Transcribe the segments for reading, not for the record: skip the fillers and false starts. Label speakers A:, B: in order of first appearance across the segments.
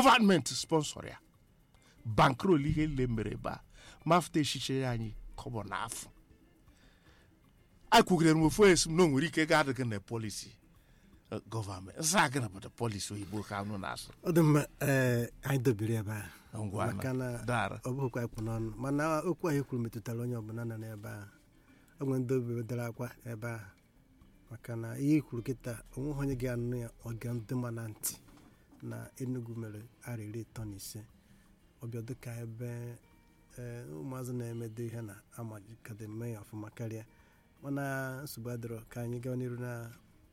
A: gọọmenti sponsor ya bankrol ihe le mere ebe a mafta echiche anyị kọbọ n'afọ akwugere m ofu esi m na o nwere ike ga-adịghị na polisi gọọmenti nsa gị na bụta polisi oyibo ka anụ na-asụ
B: ọ dị mma anyị dobiri ebe a
A: ngwa
B: maka na
A: dara
B: ọ bụghịkwa ekwu n'ọnụ mana okwu anyị kwuru metụtara onye ọbụla nọ n'ebe a o nwere ndị obi dara akwa ebe a maka na ihe kwuru kịta onweghị onye ga-anụ ya oge ndị ma na ntị na Enugu mere arịrị 35 ọbịa dịka ebe ụmụazị na-emedo ihe na amakademe ya ọfụma karịa mana nsogbu adịrọ ka anyị gaa n'iru na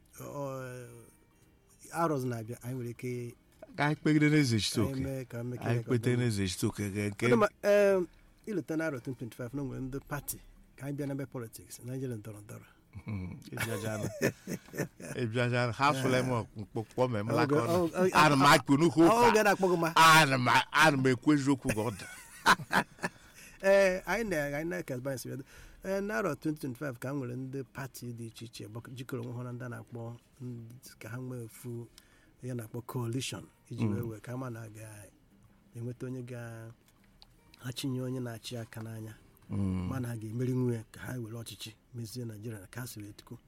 B: arọz na-abịa anyị nwere ike
A: ka anyị kpegide n'eze chitoke anyị kpete n'eze chitoke nke
B: ileta na arọ 2025 na nwere ndị pati ka anyị bịa n'ebe politiks Naijiria ndọrọ ndọrọ
A: ebiajana ha fụla m mkpọkpọ ma emela ka ana m akpụ n'ukwu ụka ana m ekwu eziokwu gị ọda
B: anyị na-ekesba esi bịado n'arọ 2025 ka m nwere ndị pati dị iche iche jikọrọ onwe ha na ndị na-akpọ ka ha nwee ofu ya na-akpọ coalition iji wee ka ma na ga-enweta onye ga-achịnye onye na-achị aka n'anya mana ha ga-emeri nwe ka ha were ọchịchị mezie Naijiria ka ha si wee tuku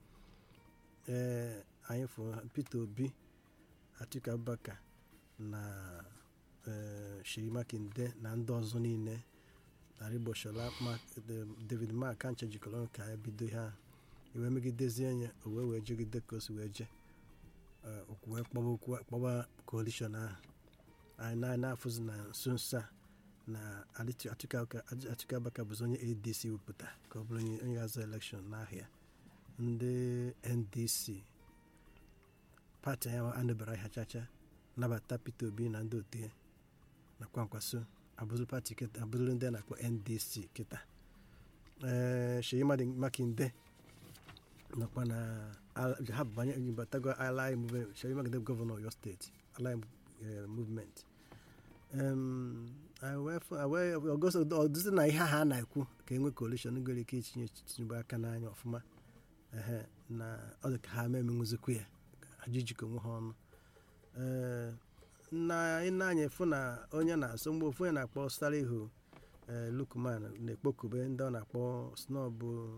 B: anyị fụ Peter Obi, Atiku Abubakar na Seyi Makinde na ndị ọzọ niile Arịgboshola David Mark Ancha jikọrọ ka ya bido ha iwe megidezie anya o wee jegide ka o si wee je wee kpọba coalition ahụ anyị na-afụzi na nso nso a na Atiku Abubakar bụzi onye ADC wepụta ka ọ bụrụ onye ga-azọ elekshọn n'ahịa ndị NDC pati ya anabara ahịa chacha nabata Peter Obi na ndị otu ya nakwa nkwaso abụzụ pati kịta abụzụ ndị a na-akpọ NDC kịta Seyi Makinde nakwa na ha banye batago Allied Movement. Seyi Makinde gọvanọ Oyo steeti Allied Movement ọdụzi na ihe ha na-ekwu ka enwe coalition nwere ike itinye Tinubu aka n'anya ọfụma na ọ dị ka ha menwuzikwu ya ajijikọ onwe ha ọnụ na ịna-anya efu na onye na-asọ mgbe ofu onye na-akpọ Salihu Lukman na-ekpokube ndị ọ na-akpọ snob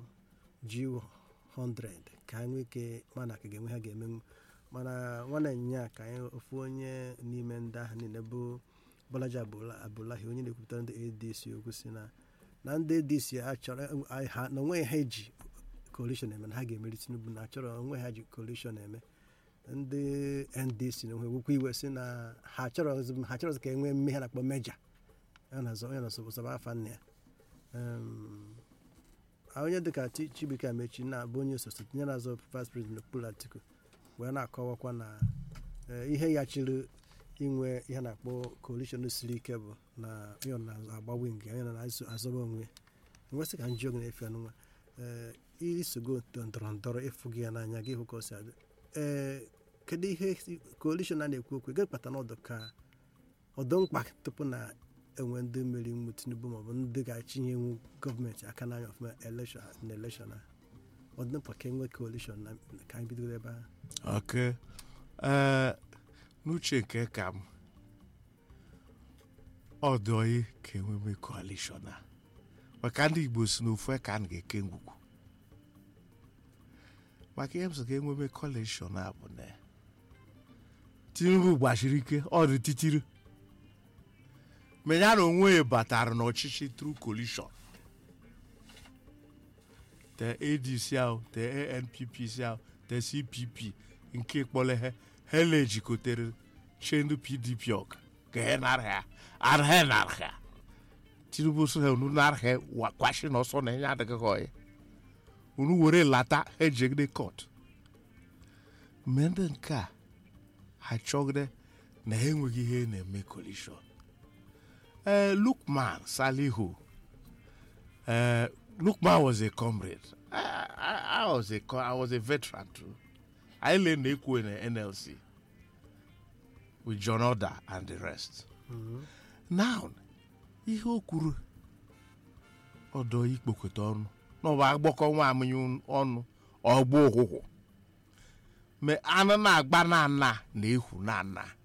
B: G100 ka ha nwee ike mana ka ga-enwe ha ga-emenwu mana nwanne nya ka anyị ofu onye n'ime ndị ahụ niile bụ Bolaji Abdullahi onye na-ekwupụtara ndị ADC okwu si na ndị ADC achọrọ na onwe ha eji coalition eme na ha ga-emeri Tinubu na achọrọ onwe ha ji coalition eme ndị NDC na onwe okwu iwe si na ha chọrọ ka enwee mmehie na-akpọ meja onye na-asọbụsaba afa nna ya onye dịka Chibuike Amechi na-abụ onye osote nye na-azọ vice president Okpuru Atiku wee na-akọwakwa na ihe ya chịrị inwe ihe na-akpọ coalition siri ike bụ na onye na-agba wing onye na-azọba onwe nwesị ka njọ gị na-efe anụnwa isogo ndọrọ ndọrọ ịfụ gị ya n'anya gị hụ ka ọ si adị kedu ihe coalition a na-ekwu okwu ga-ekpata n'ọdụ ka ọdụ mkpa tupu na enwe ndị mmeri mmụ Tinubu maọbụ ndị ga-achịnye iwu gọọmenti aka n'anya ọfụma na elekshọn a ọdụ mkpa ka enwe coalition na ka anyị bidoro ebe ahụ
A: n'uche nke ka m ọdụoyi ka enweme coalition a maka ndị Igbo si n'ofu ka a ga-eke ngwugwu maka ihe m sị ka enweme coalition a bụ na Tinubu gbachiri ike ọ dị titiri menya na onwe ya batara n'ọchịchị through coalition the ADC ahụ the ANPP ahụ the CPP nke kpọrọ ha na-ejikọtere chendu PDP ọka ka ha narha Tinubu so ha unu narha kwashi n'ọsọ na ihe adịghị ka ọya unu were lata ejegide court mee ndị nke a achọgide na ha enweghị ihe na-eme coalition Lukman Salihu Lukman was a comrade. I was a veteran too. I learned Ekwe in NLC with John Oda and the rest. Now, ihe o kwuru ọdọ ikpokọta ọnụ n'ọba agbakọ nwa amụnye ọnụ ọgbọ ụkwụ me anụ na-agba na ana na ehu na ana